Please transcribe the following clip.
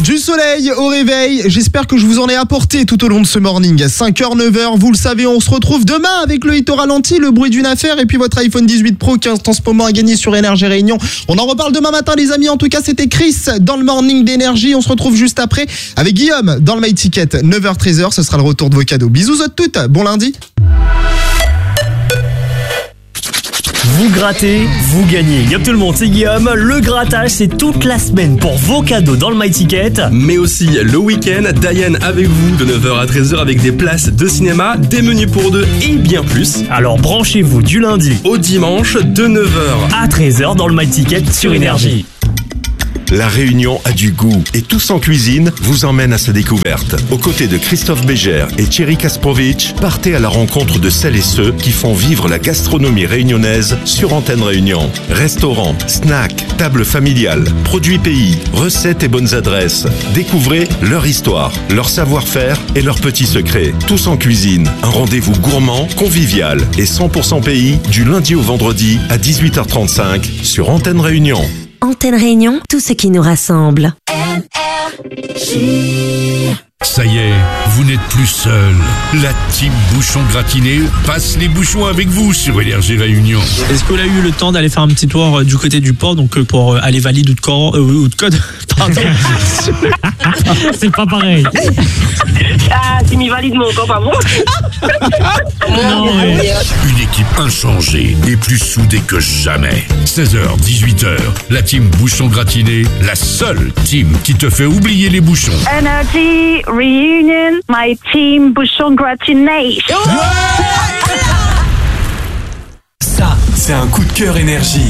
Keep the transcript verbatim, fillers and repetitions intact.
Du soleil au réveil, j'espère que je vous en ai apporté tout au long de ce morning. cinq heures, neuf heures, vous le savez, on se retrouve demain avec le hit au ralenti, le bruit d'une affaire et puis votre iPhone dix-huit Pro qui est en ce moment à gagner sur Énergie Réunion. On en reparle demain matin les amis, en tout cas c'était Chris dans le morning d'Énergie. On se retrouve juste après avec Guillaume dans le My Ticket, neuf heures treize heures, ce sera le retour de vos cadeaux. Bisous à toutes, bon lundi. Vous grattez, vous gagnez. Yop tout le monde, c'est Guillaume. Le grattage, c'est toute la semaine pour vos cadeaux dans le My Ticket. Mais aussi le week-end, Diane avec vous de neuf heures à treize heures avec des places de cinéma, des menus pour deux et bien plus. Alors branchez-vous du lundi au dimanche de neuf heures à treize heures dans le My Ticket sur Énergie. La Réunion a du goût et Tous en cuisine vous emmène à sa découverte. Aux côtés de Christophe Bégère et Thierry Kasprovic, partez à la rencontre de celles et ceux qui font vivre la gastronomie réunionnaise sur Antenne Réunion. Restaurants, snacks, tables familiales, produits pays, recettes et bonnes adresses. Découvrez leur histoire, leur savoir-faire et leurs petits secrets. Tous en cuisine, un rendez-vous gourmand, convivial et cent pour cent pays du lundi au vendredi à dix-huit heures trente-cinq sur Antenne Réunion. Antenne Réunion, tout ce qui nous rassemble. Ça y est, vous n'êtes plus seul. La team Bouchon Gratiné passe les bouchons avec vous sur Énergie Réunion. Est-ce qu'on a eu le temps d'aller faire un petit tour du côté du port, donc pour aller valide ou de, cor, euh, ou de code pardon. C'est pas pareil. Ah, si m'y valide mon corps, pas bon. Non, mais... Une équipe inchangée et plus soudée que jamais. seize heures, dix-huit heures, la team Bouchon Gratiné, la seule team qui te fait oublier les bouchons. Energy Reunion, my team Bouchon Gratiné. Ça, c'est un coup de cœur Énergie.